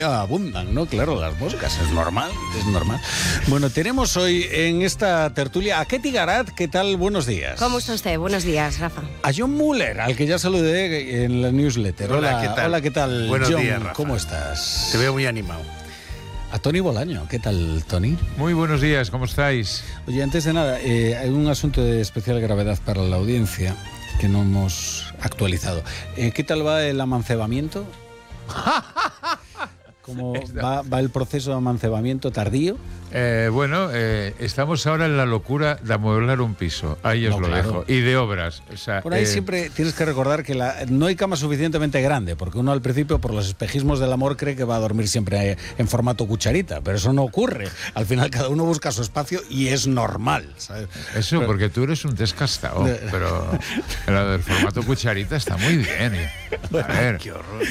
Abundan, ¿no? Claro, las moscas, es normal. Bueno, tenemos hoy en esta tertulia a Ketty Garat. ¿Qué tal? Buenos días. ¿Cómo está usted? Buenos días, Rafa. A John Muller, al que ya saludé en la newsletter. Hola, ¿qué tal? Hola, ¿qué tal? Buenos John, días, Rafa. ¿Cómo estás? Te veo muy animado. A Tony Bolaño. ¿Qué tal, Tony? Muy buenos días, ¿cómo estáis? Oye, antes de nada, hay un asunto de especial gravedad para la audiencia que no hemos actualizado. ¿Qué tal va el amancebamiento? ¿Cómo va el proceso de amancebamiento tardío? Estamos ahora en la locura de amueblar un piso. Ahí os lo dejo. Y de obras. O sea, por ahí siempre tienes que recordar que no hay cama suficientemente grande, porque uno al principio, por los espejismos del amor, cree que va a dormir siempre en formato cucharita, pero eso no ocurre. Al final cada uno busca su espacio y es normal, ¿sabes? Eso, porque tú eres un descastado, pero lo del formato cucharita está muy bien. A ver. Qué horror.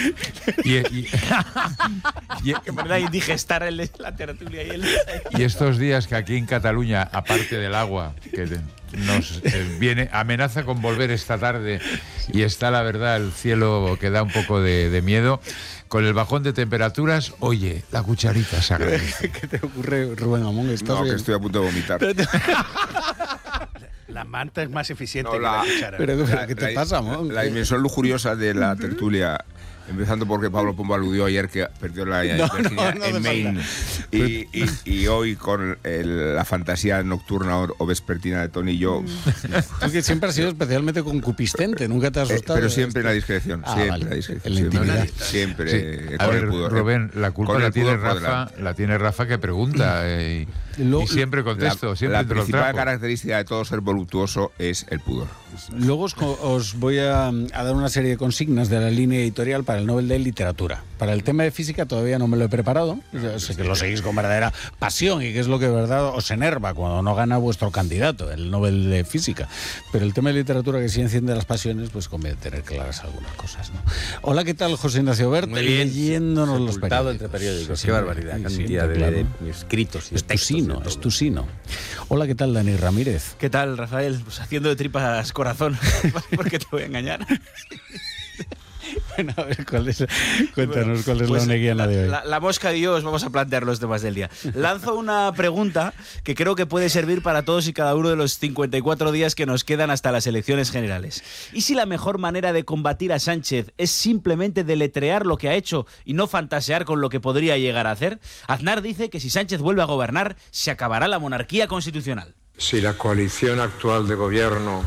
Que verdad, indigestar la tertulia y el... Y estos días que aquí en Cataluña, aparte del agua, que nos amenaza con volver esta tarde, y está la verdad el cielo que da un poco de miedo, con el bajón de temperaturas, oye, la cucharita se agradece. ¿Qué te ocurre, Rubén Amón? No, que estoy a punto de vomitar. La manta es más eficiente que la cuchara. Pero ¿qué te pasa, Amón? La dimensión lujuriosa de la tertulia, empezando porque Pablo Pombo aludió ayer que perdió la virginidad en Maine, y hoy con la fantasía nocturna o vespertina de Tony y yo. Tú que siempre has sido especialmente concupiscente, nunca te has asustado. Pero siempre en la discreción, En la intimidad. Siempre Sí. con A ver, el pudor. Rubén, la culpa Con la el tiene pudor por Rafa, que pregunta y siempre contesto, siempre La te lo principal trapo. característica de todo ser voluptuoso es el pudor. Luego os voy a dar una serie de consignas de la línea editorial para el Nobel de Literatura. Para el tema de física todavía no me lo he preparado. Yo sé que lo seguís con verdadera pasión y que es lo que de verdad os enerva cuando no gana vuestro candidato, el Nobel de Física. Pero el tema de literatura, que sí enciende las pasiones, pues conviene tener claras algunas cosas, ¿no? Hola, ¿qué tal, José Ignacio Bert? Muy bien. Leyéndonos los periódicos. Entre periódicos. Sí, Qué barbaridad. sí, Cantidad claro. de escritos y Es tu textos. sino, es tu sino. Hola, ¿qué tal, Dani Ramírez? ¿Qué tal, Rafael? Pues haciendo de tripas corazón. ¿Por qué te voy a engañar? Bueno, a ver, cuéntanos cuál es la oneguiana de hoy. La mosca de Dios, vamos a plantear los temas del día. Lanzo una pregunta que creo que puede servir para todos y cada uno de los 54 días que nos quedan hasta las elecciones generales. ¿Y si la mejor manera de combatir a Sánchez es simplemente deletrear lo que ha hecho y no fantasear con lo que podría llegar a hacer? Aznar dice que si Sánchez vuelve a gobernar, se acabará la monarquía constitucional. Si la coalición actual de gobierno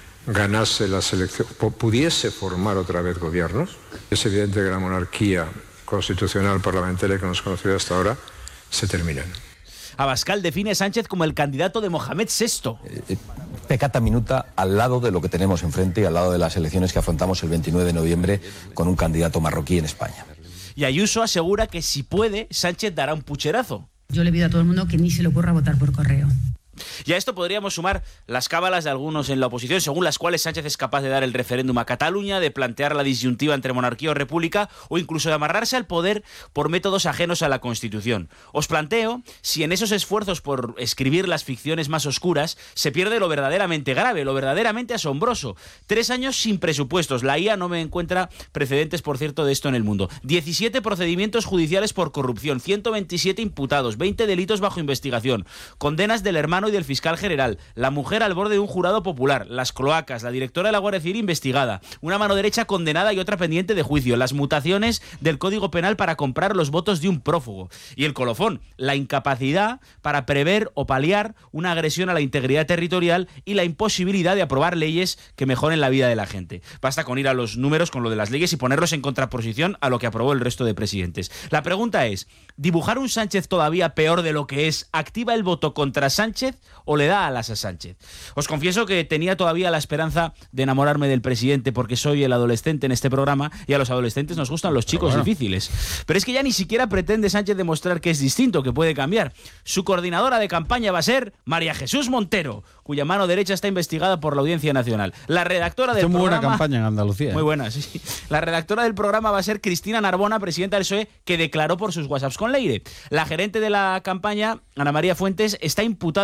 ganase las elecciones, pudiese formar otra vez gobiernos, es evidente que la monarquía constitucional parlamentaria que hemos conocido hasta ahora se termina. Abascal define a Sánchez como el candidato de Mohamed VI. Peccata minuta al lado de lo que tenemos enfrente y al lado de las elecciones que afrontamos el 29 de noviembre con un candidato marroquí en España. Y Ayuso asegura que si puede, Sánchez dará un pucherazo. Yo le pido a todo el mundo que ni se le ocurra votar por correo. Y a esto podríamos sumar las cábalas de algunos en la oposición, según las cuales Sánchez es capaz de dar el referéndum a Cataluña, de plantear la disyuntiva entre monarquía o república, o incluso de amarrarse al poder por métodos ajenos a la Constitución. Os planteo si en esos esfuerzos por escribir las ficciones más oscuras se pierde lo verdaderamente grave, lo verdaderamente asombroso. 3 años sin presupuestos. La IA no me encuentra precedentes, por cierto, de esto en el mundo. 17 procedimientos judiciales por corrupción, 127 imputados, 20 delitos bajo investigación, condenas del hermano y del fiscal general, la mujer al borde de un jurado popular, las cloacas, la directora de la Guardia Civil investigada, una mano derecha condenada y otra pendiente de juicio, las mutaciones del Código Penal para comprar los votos de un prófugo. Y el colofón, la incapacidad para prever o paliar una agresión a la integridad territorial y la imposibilidad de aprobar leyes que mejoren la vida de la gente. Basta con ir a los números con lo de las leyes y ponerlos en contraposición a lo que aprobó el resto de presidentes. La pregunta es, ¿dibujar un Sánchez todavía peor de lo que es activa el voto contra Sánchez o le da alas a Sánchez? Os confieso que tenía todavía la esperanza de enamorarme del presidente porque soy el adolescente en este programa y a los adolescentes nos gustan los chicos difíciles. Pero es que ya ni siquiera pretende Sánchez demostrar que es distinto, que puede cambiar. Su coordinadora de campaña va a ser María Jesús Montero, cuya mano derecha está investigada por la Audiencia Nacional. La redactora del programa... Muy buena campaña en Andalucía. Muy buena, sí. La redactora del programa va a ser Cristina Narbona, presidenta del PSOE, que declaró por sus WhatsApps con Leire. La gerente de la campaña, Ana María Fuentes, está imputada por camuflaje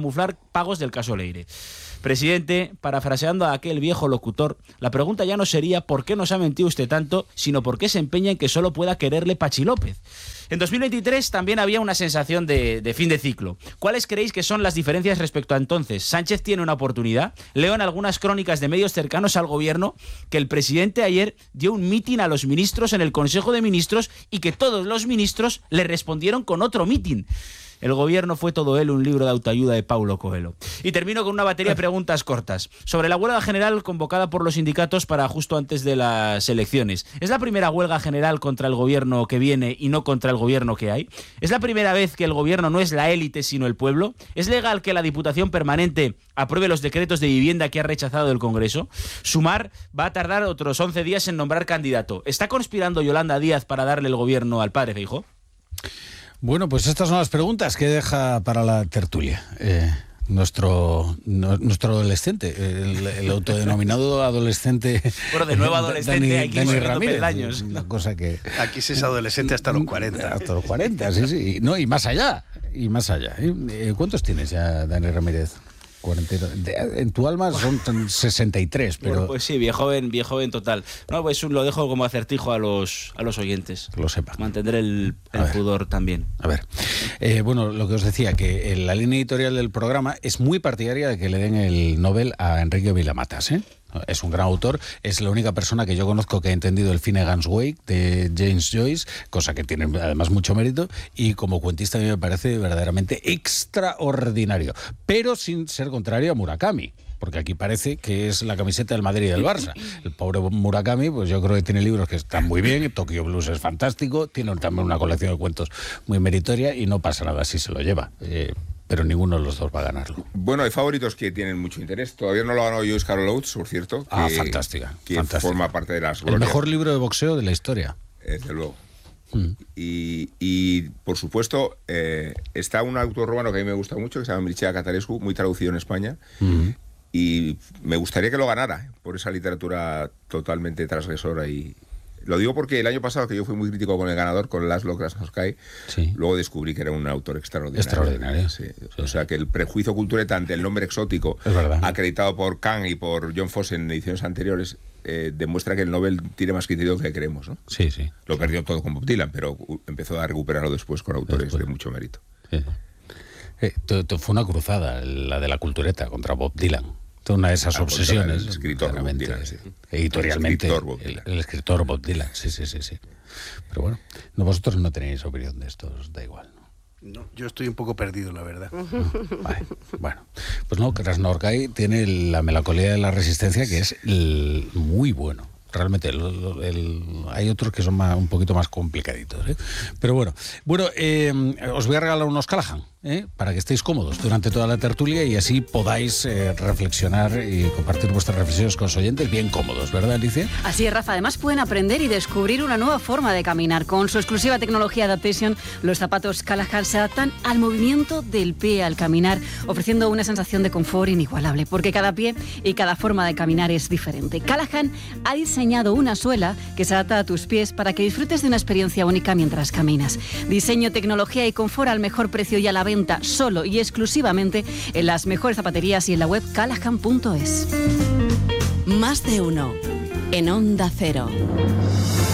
camuflar pagos del caso Leire. Presidente, parafraseando a aquel viejo locutor, la pregunta ya no sería ¿por qué nos ha mentido usted tanto?, sino ¿por qué se empeña en que solo pueda quererle Pachi López? En 2023 también había una sensación de fin de ciclo. ¿Cuáles creéis que son las diferencias respecto a entonces? ¿Sánchez tiene una oportunidad? Leo en algunas crónicas de medios cercanos al gobierno que el presidente ayer dio un mitin a los ministros en el Consejo de Ministros y que todos los ministros le respondieron con otro mitin. El gobierno fue todo él un libro de autoayuda de Paulo Coelho. Y termino con una batería de preguntas cortas. Sobre la huelga general convocada por los sindicatos para justo antes de las elecciones. ¿Es la primera huelga general contra el gobierno que viene y no contra el gobierno que hay? ¿Es la primera vez que el gobierno no es la élite sino el pueblo? ¿Es legal que la Diputación Permanente apruebe los decretos de vivienda que ha rechazado el Congreso? Sumar va a tardar otros 11 días en nombrar candidato. ¿Está conspirando Yolanda Díaz para darle el gobierno al padre Feijóo? Bueno, pues estas son las preguntas que deja para la tertulia nuestro adolescente, el autodenominado adolescente. Bueno, de nuevo adolescente, hay que ir subiendo Ramírez, peldaños. Una cosa que... Aquí se es adolescente hasta los 40. Hasta los 40, sí. No, y más allá. ¿Cuántos tienes ya, Dani Ramírez? 40, en tu alma son 63, pero... Bueno, pues sí, viejo joven total. No, pues lo dejo como acertijo a los oyentes. Que lo sepan. Mantendré el pudor también. A ver, bueno, lo que os decía, que la línea editorial del programa es muy partidaria de que le den el Nobel a Enrique Vila-Matas, ¿eh? Es un gran autor, es la única persona que yo conozco que ha entendido el Finnegan's Wake de James Joyce, cosa que tiene además mucho mérito, y como cuentista a mí me parece verdaderamente extraordinario, pero sin ser contrario a Murakami, porque aquí parece que es la camiseta del Madrid y del Barça. El pobre Murakami, pues yo creo que tiene libros que están muy bien, Tokyo Blues es fantástico, tiene también una colección de cuentos muy meritoria y no pasa nada si se lo lleva. Pero ninguno de los dos va a ganarlo. Bueno, hay favoritos que tienen mucho interés. Todavía no lo ha ganado Joyce Carol Oates, por cierto. Fantástica. Que forma parte de las glorias. El mejor libro de boxeo de la historia. Desde luego. Y por supuesto, está un autor romano que a mí me gusta mucho, que se llama Mircea Catarescu, muy traducido en España. Y me gustaría que lo ganara, por esa literatura totalmente transgresora y... Lo digo porque el año pasado, que yo fui muy crítico con el ganador, con Laszlo Krasnodębski, luego descubrí que era un autor extraordinario. Sí. O sea, que el prejuicio cultureta ante el nombre exótico, acreditado por Kahn y por John Fosse en ediciones anteriores, demuestra que el Nobel tiene más criterio que creemos, ¿no? Sí. Lo perdió todo con Bob Dylan, pero empezó a recuperarlo después con autores de mucho mérito. Fue una cruzada, la de la cultureta, contra Bob Dylan. Una de esas obsesiones. El escritor Bob Dylan, editorialmente. El escritor Bob Dylan, sí. Pero bueno, vosotros no tenéis opinión de esto, os da igual, ¿no? No, yo estoy un poco perdido, la verdad. Vale, bueno. Pues no, Krasnodębski tiene la melancolía de la resistencia, que es muy bueno. Realmente hay otros que son un poquito más complicaditos, ¿eh? Pero bueno, os voy a regalar unos Callahan, para que estéis cómodos durante toda la tertulia y así podáis reflexionar y compartir vuestras reflexiones con los oyentes bien cómodos, ¿verdad, Alicia? Así es, Rafa. Además pueden aprender y descubrir una nueva forma de caminar. Con su exclusiva tecnología Adaptation, los zapatos Callahan se adaptan al movimiento del pie al caminar, ofreciendo una sensación de confort inigualable, porque cada pie y cada forma de caminar es diferente. Callahan ha diseñado una suela que se adapta a tus pies para que disfrutes de una experiencia única mientras caminas. Diseño, tecnología y confort al mejor precio y a la venta solo y exclusivamente en las mejores zapaterías y en la web callahan.es. Más de uno en Onda Cero.